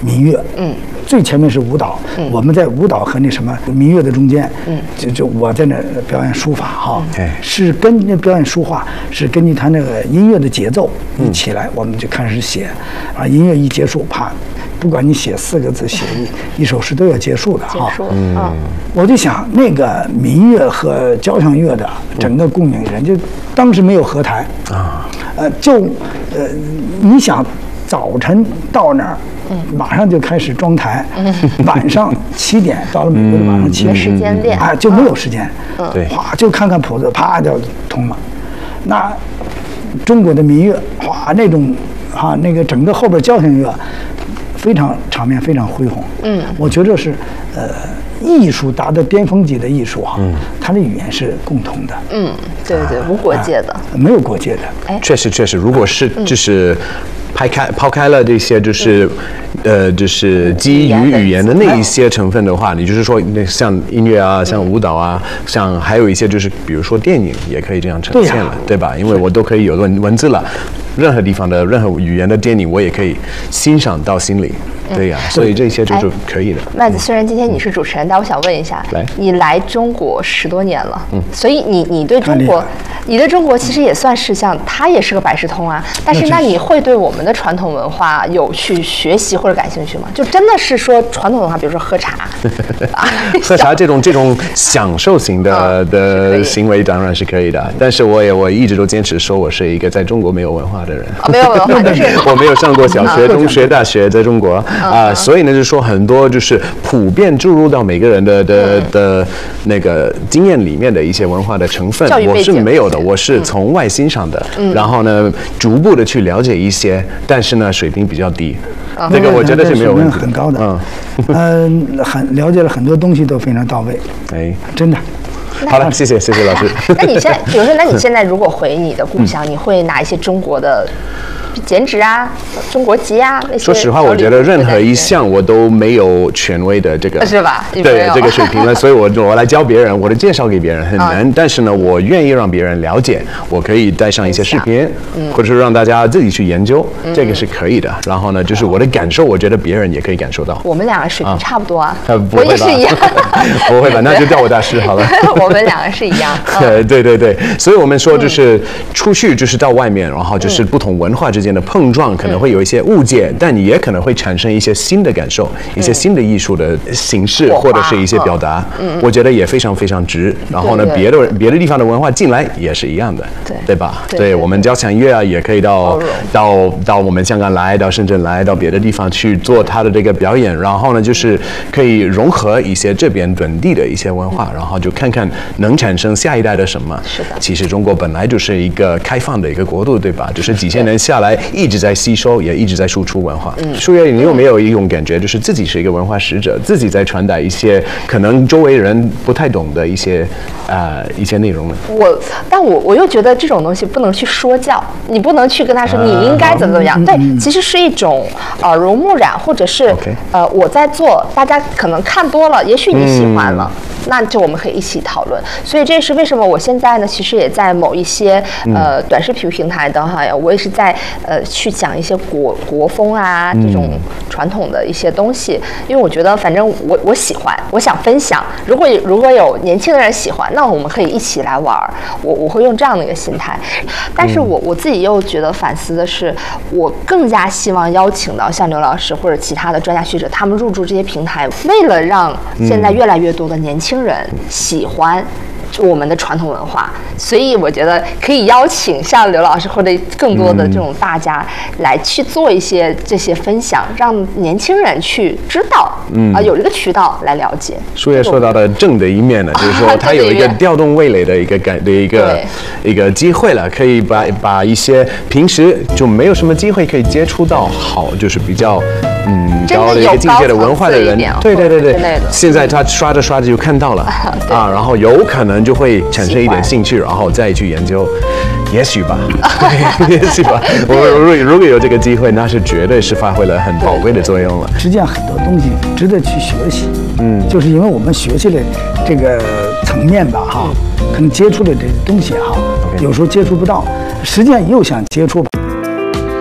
民乐，最前面是舞蹈，我们在舞蹈和那什么民乐的中间，就我在那表演书法哈，是跟那表演书画是根据他那个音乐的节奏一起来，我们就开始写，啊，音乐一结束，啪，不管你写4个字，写一首诗都要结束的哈，我就想那个民乐和交响乐的整个共鸣人，就当时没有合台啊，你想早晨到那儿。马上就开始装台，晚上7点到了美国的晚上7点， 时间练就没有时间， 对， 哗就看看谱子，啪就通了。那中国的民乐，哗那种那个整个后边交响乐，非常场面非常恢宏。我觉得是艺术达到巅峰级的艺术它的语言是共同的。 对对，无国界的， 没有国界的。 哎，确实，如果是就是抛开了这些就是基于语言的那一些成分的话，你就是说那像音乐啊，像舞蹈啊，像还有一些就是比如说电影也可以这样呈现了，对吧？因为我都可以有文字了，任何地方的任何语言的电影我也可以欣赏到心里。对呀，所以这些就是可以的。 麦子，虽然今天你是主持人，但我想问一下，你来中国10多年了，所以你对中国其实也算是像它也是个百事通啊。但是那你会对我们的传统文化有去学习或者感兴趣吗？就真的是说传统文化，比如说喝茶， 喝茶这种享受型的行为当然是可以的。但是我一直都坚持说我是一个在中国没有文化的人， 没有文化就是我没有上过小学、中学、大学，在中国。所以呢，就是说很多就是普遍注入到每个人的那个经验里面的一些文化的成分，我是没有的，我是从外欣赏的，然后呢，逐步的去了解一些，但是呢，水平比较低，这个我觉得是没有问题的， 很高的，很了解了很多东西都非常到位，哎，真的。 好了，谢谢老师。 那你现在，比如说，你现在如果回你的故乡，你会拿一些中国的剪纸啊、中国籍啊那些？ 说实话，我觉得任何一项我都没有权威的这个， 是吧？ 对这个水平了，所以我来教别人，我的介绍给别人很难，但是呢，我愿意让别人了解，我可以带上一些视频，或者是让大家自己去研究，这个是可以的。然后呢，就是我的感受，我觉得别人也可以感受到。 我们两个水平差不多啊， 我也是一样， 不会吧？那就叫我大师好了。 我们两个是一样。 对，所以我们说就是出去就是到外面，然后就是不同文化之间的碰撞，可能会有一些误解，但你也可能会产生一些新的感受，一些新的艺术的形式或者是一些表达，我觉得也非常非常值。然后呢，别的地方的文化进来也是一样的，对吧？对，我们交响乐啊，也可以到我们香港来，到深圳来，到别的地方去做他的这个表演，然后呢，就是可以融合一些这边本地的一些文化，然后就看看能产生下一代的什么。 是的， 其实中国本来就是一个开放的一个国度，对吧？就是几千年下来一直在吸收，也一直在输出文化。舒月，你有没有一种感觉，就是自己是一个文化使者，自己在传达一些可能周围人不太懂的一些内容呢？ 但我又觉得这种东西不能去说教，你不能去跟他说你应该怎么样。对，其实是一种耳濡目染，或者是我在做，大家可能看多了，也许你喜欢了。那就我们可以一起讨论，所以这是为什么我现在呢，其实也在某一些短视频平台的哈，我也是在去讲一些国风啊这种传统的一些东西，因为我觉得反正我喜欢，我想分享。如果有年轻的人喜欢，那我们可以一起来玩，我会用这样的一个心态。但是我自己又觉得反思的是，我更加希望邀请到像刘老师或者其他的专家学者，他们入驻这些平台，为了让现在越来越多的年轻人喜欢我们的传统文化，所以我觉得可以邀请像刘老师或者更多的这种大家来去做一些这些分享，让年轻人去知道，有这个渠道来了解。 舒月说到的正的一面呢，就是说它有一个调动味蕾的一个机会了，可以把一些平时就没有什么机会可以接触到就是比较高的一个境界的文化的人，对，现在他刷着就看到了然后有可能就会产生一点兴趣，然后再去研究，也许吧，也许吧。如果有这个机会，那是绝对是发挥了很宝贵的作用了。 实际上很多东西值得去学习，就是因为我们学习的这个层面吧，可能接触的这东西有时候接触不到，实际上又想接触。